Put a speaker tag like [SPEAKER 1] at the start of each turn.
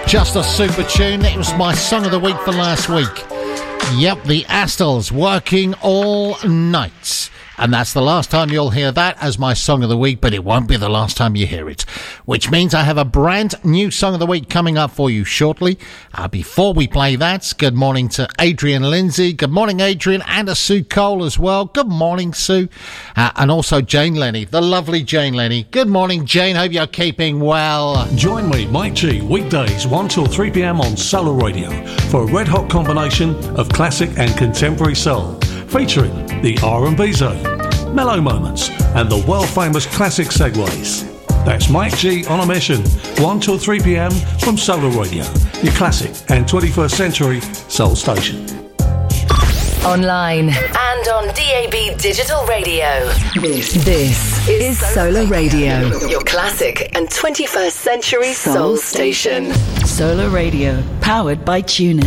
[SPEAKER 1] Just a super tune. It was my song of the week for last week. Yep, the Astles, Working All Night. And that's the last time you'll hear that as my song of the week, but it won't be the last time you hear it. Which means I have a brand new song of the week coming up for you shortly. Before we play that, good morning to Adrian Lindsay. Good morning, Adrian, and to Sue Cole as well. Good morning, Sue. And also Jane Lenny, the lovely Jane Lenny. Good morning, Jane. Hope you're keeping well.
[SPEAKER 2] Join me, Mike G, weekdays 1 till 3 p.m. on Solar Radio for a red-hot combination of classic and contemporary soul, featuring the R&B zone, mellow moments, and the world-famous classic segues. That's Mike G on a mission, 1 till 3 p.m. from Solar Radio, your classic and 21st century soul station.
[SPEAKER 3] Online and on DAB Digital Radio. This is Solar Radio, your classic and 21st century soul station.
[SPEAKER 4] Solar Radio, powered by TuneIn.